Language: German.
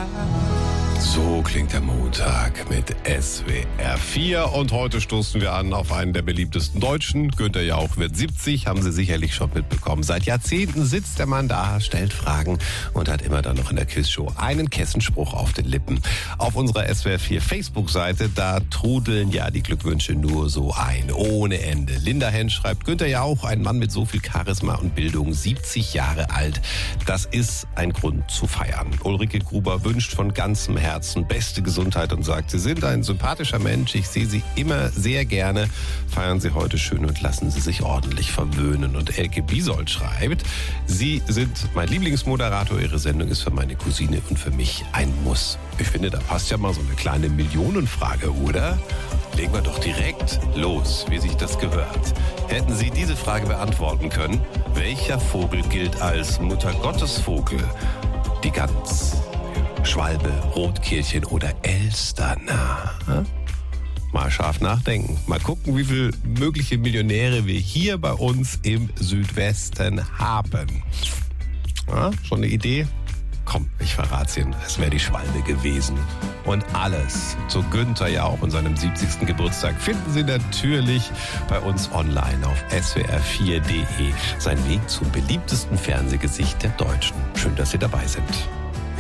So klingt der Montag mit SWR 4 und heute stoßen wir an auf einen der beliebtesten Deutschen. Günther Jauch wird 70, haben Sie sicherlich schon mitbekommen. Seit Jahrzehnten sitzt der Mann da, stellt Fragen und hat immer dann noch in der Quizshow einen Kessenspruch auf den Lippen. Auf unserer SWR 4 Facebook-Seite, da trudeln ja die Glückwünsche nur so ein, ohne Ende. Linda Hensch schreibt, Günther Jauch, ein Mann mit so viel Charisma und Bildung, 70 Jahre alt. Das ist ein Grund zu feiern. Ulrike Gruber wünscht von ganzem Herzen beste Gesundheit und sagt, Sie sind ein sympathischer Mensch, ich sehe Sie immer sehr gerne. Feiern Sie heute schön und lassen Sie sich ordentlich verwöhnen. Und Elke Biesold schreibt, Sie sind mein Lieblingsmoderator, Ihre Sendung ist für meine Cousine und für mich ein Muss. Ich finde, da passt ja mal so eine kleine Millionenfrage, oder? Legen wir doch direkt los, wie sich das gehört. Hätten Sie diese Frage beantworten können, welcher Vogel gilt als Muttergottesvogel? Die Gans, Schwalbe, Rotkehlchen oder Elster? Na, mal scharf nachdenken. Mal gucken, wie viele mögliche Millionäre wir hier bei uns im Südwesten haben. Ja, schon eine Idee? Komm, ich verrat's Ihnen. Es wäre die Schwalbe gewesen. Und alles zu Günther Jauch und seinem 70. Geburtstag finden Sie natürlich bei uns online auf swr4.de. Sein Weg zum beliebtesten Fernsehgesicht der Deutschen. Schön, dass Sie dabei sind.